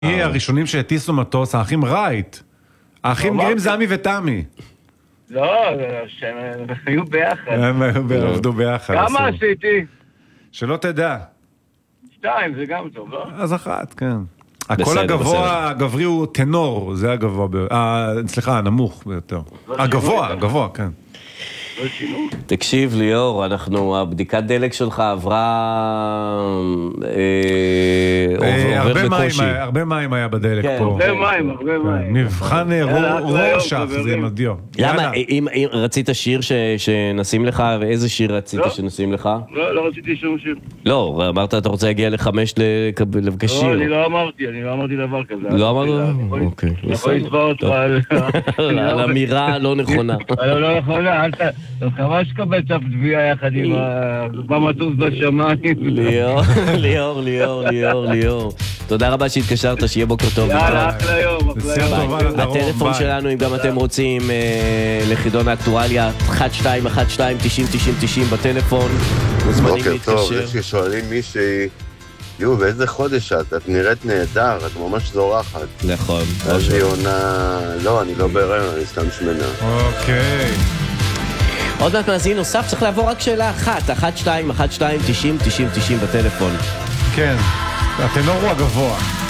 הראשונים שהטיסו מטוס, האחים רייט. האחים גרים זמי ותמי. לא, שהם היו ביחד. הם עבדו ביחד. כמה עשיתי? שלא תדע. 2, זה גם טוב, לא? אז 1, כן. הקול הגבוה, הגברי הוא טנור, זה הגבוה, סליחה, הנמוך ביותר. הגבוה, כן. תקשיב ליאור, הבדיקת דלק שלך עברה עובר בקושי. הרבה מים היה בדלק פה. הרבה מים. מבחן רורשך, זה מדיו. למה, אם רצית שיר שנשים לך, ואיזה שיר רצית שנשים לך? לא רציתי שום שיר. לא, אמרת אתה רוצה להגיע ל5 לבקש שיר. לא, אני לא אמרתי דבר כזה. לא אמרת? אוקיי. אני יכול לתבוע אותך על אמירה לא נכונה. לא נכונה, חבל שקבל צף תביעה יחד עם במטוס בשמיים. ליאור. תודה רבה שהתקשרת, שיהיה בוקר טוב. יאללה, אחלה יום. הטלפון שלנו, אם גם אתם רוצים לחידון האקטואליה, 1212-90-90 בטלפון. בוקר טוב, יש ששואלים מישהי, באיזה חודש את נראית נהדר, את ממש זורחת. נכון. אז היא עונה, לא, אני לא בהיריון, אני סתם שמנה. אוקיי. עוד מעט מאזין נוסף, צריך לעבור רק שאלה אחת, 1212-90-90 בטלפון. כן, הטנור הוא הגבוה.